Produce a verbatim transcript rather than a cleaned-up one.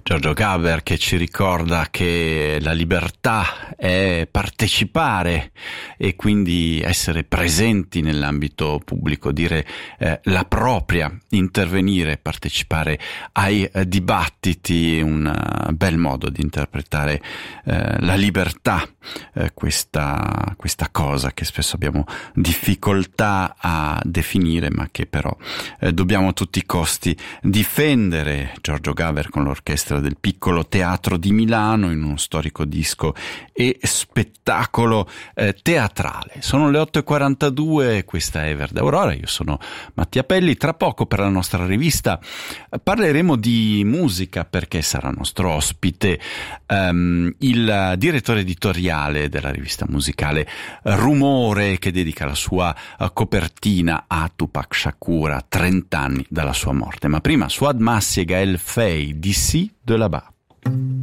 Giorgio Gaber, che ci ricorda che la libertà è partecipare e quindi essere presenti nell'ambito pubblico, dire eh, la propria, intervenire, partecipare ai eh, dibattiti, un uh, bel modo di interpretare eh, la libertà, eh, questa, questa cosa che spesso abbiamo difficoltà a definire, ma che però eh, dobbiamo a tutti i costi difendere. Giorgio Gaber con l'orchestra del Piccolo Teatro di Milano in uno storico disco e spettacolo eh, teatrale. Sono le otto e quarantadue, questa è Verde Aurora, io sono Mattia Pelli. Tra poco per la nostra rivista parleremo di musica, perché sarà nostro ospite um, il direttore editoriale della rivista musicale Rumore, che dedica la sua copertina a Tupac Shakur a trenta anni dalla sua morte. Ma prima Suad Massi e Gaël Faye, d'ici de là-bas.